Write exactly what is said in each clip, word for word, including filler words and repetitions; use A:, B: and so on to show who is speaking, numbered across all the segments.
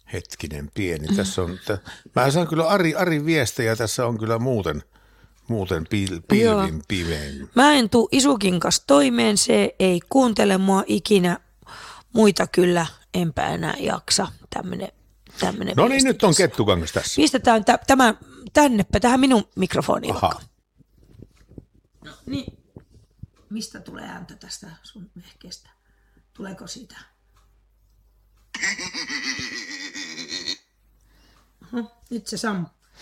A: Hetkinen pieni. Tässä on, t- mä saan kyllä Ari, Ari viestejä, tässä on kyllä muuten, muuten pil, pilvin pimein.
B: Mä en tuu Isukin kanssa toimeen, se ei kuuntele mua ikinä. Muita kyllä enpä enää jaksa. Tämmönen, tämmönen
A: no niin, nyt on Kettukangas tässä.
B: Pistetään tä- tämä tännepä, tähän minun mikrofoniin.
A: Aha.
B: No niin. Mistä tulee ääntä tästä sun vehkeestä? Tuleeko siitä? Oho, nyt se Samu.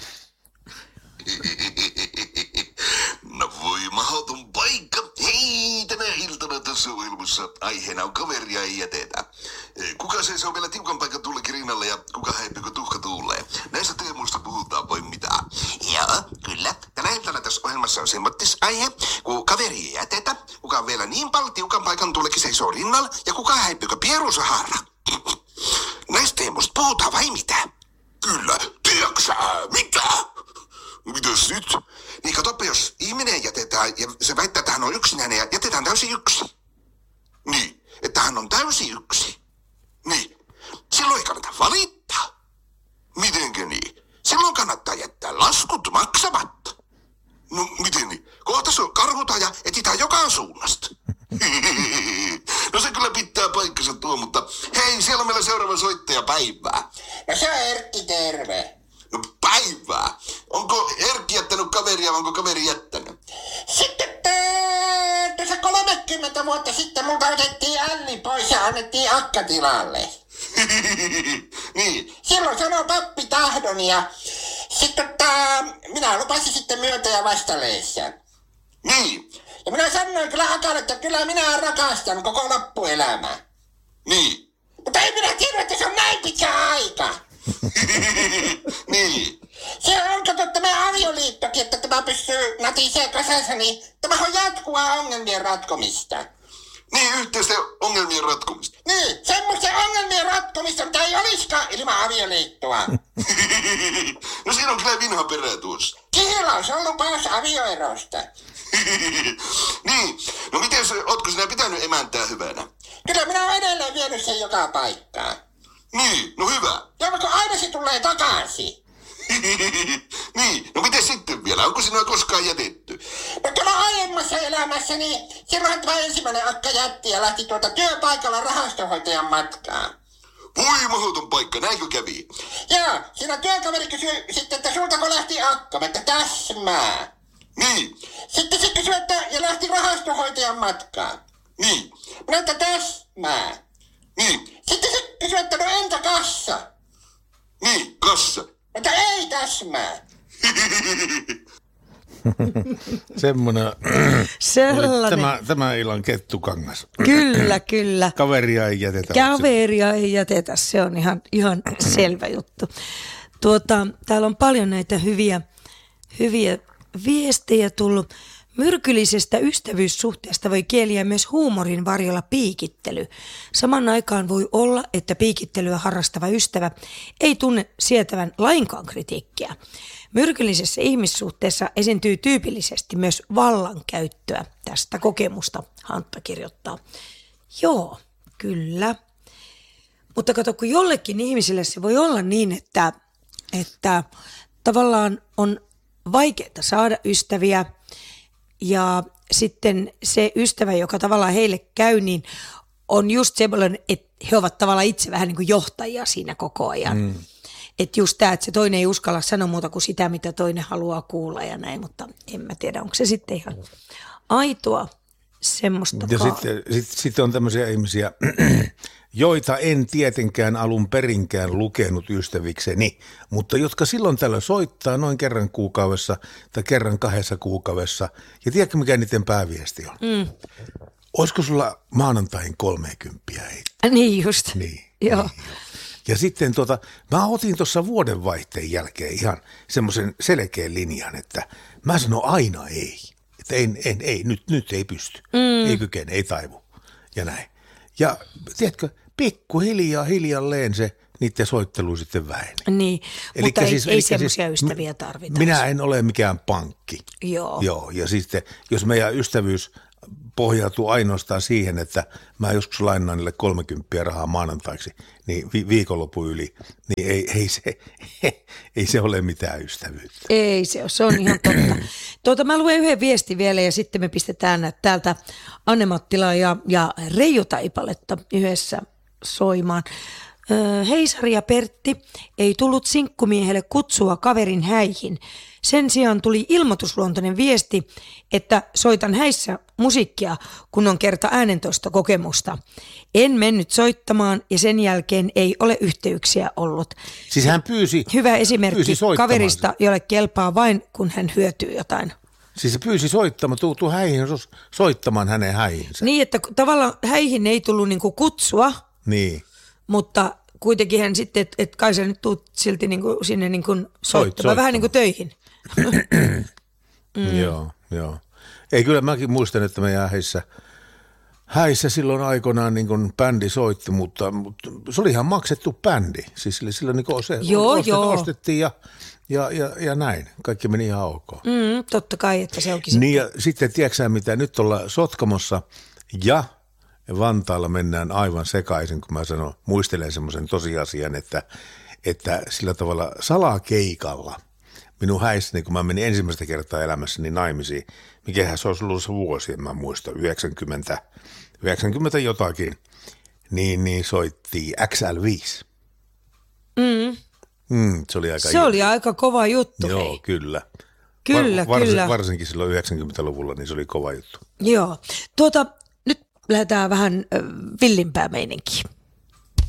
C: No voi mahdoton paikka. Hei, tänä iltana tässä ohjelmassa aiheena on kaveria ei jätetä. Kuka se on vielä tiukan paikan tuulekin rinnalle ja kuka häipyykö tuhka tuulee? Näistä teemoista puhutaan voi mitään. Joo, kyllä. Tänä iltana tässä ohjelmassa on semmoittis aihe, kun kaveri ei jätetä, kuka on vielä niin paljon tiukan paikan tuulekin seisoo rinnalla ja kuka häipyykö Pieru Sahara. Näistä teemoista puhutaan vai mitä? Kyllä, tiiäksä, mitä? Mitäs nyt? Niin katoppa, jos ihminen jätetään ja se väittää, että hän on yksinäinen ja jätetään täysin yksi. Niin, että hän on täysin yksi. Niin, silloin ei kannata valittaa. Mitenkö niin? Silloin kannattaa jättää laskut maksamatta. No miten niin? Kohta se karhutaan ja etsitään joka suunnasta. No se kyllä pitää paikkansa tuo, mutta hei, siellä on meillä seuraava soittaja, päivää. No se on Erkki, terve. No päivää. Onko Erkki jättänyt kaveria vai onko kaveri jättänyt? Sitten tuossa kolmekymmentä vuotta sitten multa otettiin Älli pois ja annettiin Akka tilalle. Niin. Silloin sanoi pappi tahdon ja sitten tota, minä lupasin sitten myötä ja vastaleessa. Niin. Ja minä sanoin kyllä Akalle, että kyllä minä rakastan koko loppuelämää. Niin. Mutta ei minä tiedä, että se on näin pitkä aika. Niin. Se on kato tämä avioliittokin, että tämä pystyy natisee kasansa, niin tämä on jatkuvaa ongelmien ratkomista. Niin, yhteisten ongelmien ratkomista. Niin, semmoisten ongelmien ratkomista, mitä ei olisikaan ilman avioliittoa. No siinä on kyllä vinha perä tuossa. Kihlaus on lupaus avioerosta. Niin, no miten ootko sinä pitänyt emäntää hyvänä? Kyllä minä olen edelleen vienyt sen joka paikkaan. Niin, no hyvä. Ja vaikka aina se tulee takaisin. Niin, no miten sitten vielä? Onko sinua koskaan jätetty? No kyllä aiemmassa elämässäni, silloin tämä ensimmäinen akka jätti ja lähti tuolta työpaikalla rahastonhoitajan matkaan. Voi mahdoton paikka, näinkö kävi? Joo, siinä työkaveri kysyi sitten, että sultako lähti akka, että täsmää. Niin. Sitten se kysyi, että ja lähti rahastonhoitajan matkaan. Niin. Minä että täsmää. Niin. Sitten se kysyi, että no entä kassa? Niin, kassa. Mutta ei täsmää.
A: Semmoinen
B: Sellainen.
A: Tämä, tämä illan Kettukangas.
B: Kyllä, kyllä.
A: Kaveria ei jätetä.
B: Kaveria ei jätetä, se on ihan, ihan selvä juttu. Tuota, täällä on paljon näitä hyviä, hyviä viestejä tullut. Myrkyllisestä ystävyyssuhteesta voi kieliä myös huumorin varjolla piikittely. Saman aikaan voi olla, että piikittelyä harrastava ystävä ei tunne sietävän lainkaan kritiikkiä. Myrkyllisessä ihmissuhteessa esiintyy tyypillisesti myös vallankäyttöä. Tästä kokemusta Hantta kirjoittaa. Joo, kyllä. Mutta kato, kun jollekin ihmiselle se voi olla niin, että, että tavallaan on vaikeaa saada ystäviä. Ja sitten se ystävä, joka tavallaan heille käy, niin on just semmoinen, että he ovat tavallaan itse vähän niin kuin johtajia siinä koko ajan. Mm. Että just tämä, että se toinen ei uskalla sanoa muuta kuin sitä, mitä toinen haluaa kuulla ja näin, mutta en mä tiedä, onko se sitten ihan aitoa semmoista.
A: Ja sitten sit, sit on tämmöisiä ihmisiä, joita en tietenkään alun perinkään lukenut ystävikseni, mutta jotka silloin tällöin soittaa noin kerran kuukaudessa tai kerran kahdessa kuukaudessa. Ja tiedätkö, mikä niiden pääviesti on? Mm. Olisiko sulla maanantain kolmekymppiä?
B: Niin just.
A: Niin.
B: Joo.
A: Niin. Ja sitten tota, mä otin tuossa vuodenvaihteen jälkeen ihan semmoisen selkeän linjan, että mä sanon aina ei. Että en, en, ei, nyt, nyt ei pysty, mm. ei kykene, ei taivu ja näin. Ja tiedätkö, pikkuhiljaa hiljalleen se niiden soittelu sitten väheni.
B: Niin, mutta ei, siis, ei semmoisia siis, ystäviä tarvita.
A: Minä en ole mikään pankki.
B: Joo.
A: Joo, ja sitten jos meidän ystävyys pohjautuu ainoastaan siihen, että mä joskus lainaan niille kolmekymppiä rahaa maanantaiksi, niin vi- viikonloppu yli, niin ei, ei, se, ei se ole mitään ystävyyttä.
B: Ei se ole, se on ihan totta. Tuota, mä luen yhden viestin vielä ja sitten me pistetään täältä Anne-Mattila ja, ja Reijo Taipaletta yhdessä soimaan. Öö, hei Sari ja Pertti, ei tullut sinkkumiehelle kutsua kaverin häihin. Sen sijaan tuli ilmoitusluontoinen viesti, että soitan häissä musiikkia, kun on kerta äänentoistokokemusta. En mennyt soittamaan ja sen jälkeen ei ole yhteyksiä ollut.
A: Siis hän pyysi
B: Hyvä esimerkki
A: pyysi
B: kaverista, jolle kelpaa vain, kun hän hyötyy jotain.
A: Siis se pyysi soittamaan, tuu, tuu häihin soittamaan hänen häihinsä.
B: Niin, että tavallaan häihin ei tullut niinku kutsua,
A: Niin.
B: mutta kuitenkin hän sitten, että et kai sä nyt tuut silti niinku sinne niinku soittamaan,
A: soittamaan.
B: vähän niin kuin töihin.
A: Mm. Joo, joo. Ei kyllä mäkin muistan, että meidän häissä, häissä silloin aikoinaan niin kuin bändi soitti, mutta, mutta se oli ihan maksettu bändi. Siis silloin niin se
B: joo,
A: ostet,
B: joo.
A: ostettiin ja, ja, ja, ja näin. Kaikki meni ihan ok.
B: Mm, totta kai, että se onkin
A: Niin ja sitten tiedätkö mitä nyt ollaan Sotkamossa ja Vantaalla mennään aivan sekaisin, kun mä sanon, muistelen semmoisen tosiasian, että, että sillä tavalla salakeikalla minun häissäni, kun mä menin ensimmäistä kertaa elämässäni naimisiin, mikähän se olisi ollut se vuosi, en mä muista, yhdeksänkymmentä, yhdeksänkymmentä jotakin, niin, niin soitti X L viisi.
B: Mm.
A: Mm, se oli aika
B: Se
A: iso.
B: oli aika kova juttu.
A: Joo,
B: hei.
A: kyllä.
B: Kyllä,
A: Var,
B: kyllä.
A: Varsinkin silloin yhdeksänkymmentäluvulla, niin se oli kova juttu.
B: Joo. Tuota, nyt lähdetään vähän äh, villimpää meininkiä.